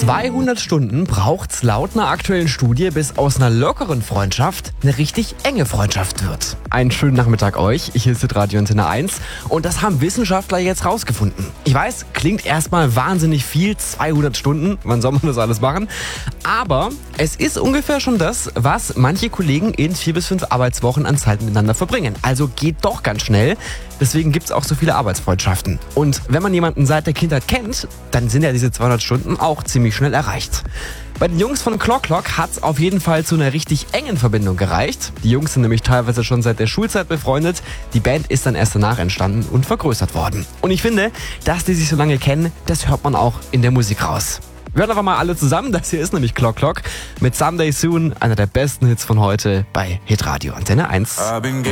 200 Stunden braucht's laut einer aktuellen Studie, bis aus einer lockeren Freundschaft eine richtig enge Freundschaft wird. Einen schönen Nachmittag euch, hier ist Radio Antenne 1 und das haben Wissenschaftler jetzt rausgefunden. Ich weiß, klingt erstmal wahnsinnig viel, 200 Stunden, wann soll man das alles machen? Aber es ist ungefähr schon das, was manche Kollegen in 4 bis 5 Arbeitswochen an Zeit miteinander verbringen. Also geht doch ganz schnell, deswegen gibt's auch so viele Arbeitsfreundschaften. Und wenn man jemanden seit der Kindheit kennt, dann sind ja diese 200 Stunden auch ziemlich schnell erreicht. Bei den Jungs von Clock Clock hat's auf jeden Fall zu einer richtig engen Verbindung gereicht. Die Jungs sind nämlich teilweise schon seit der Schulzeit befreundet. Die Band ist dann erst danach entstanden und vergrößert worden. Und ich finde, dass die sich so lange kennen, das hört man auch in der Musik raus. Wir hören einfach mal alle zusammen. Das hier ist nämlich Clock Clock mit Someday Soon, einer der besten Hits von heute bei Hitradio Antenne 1.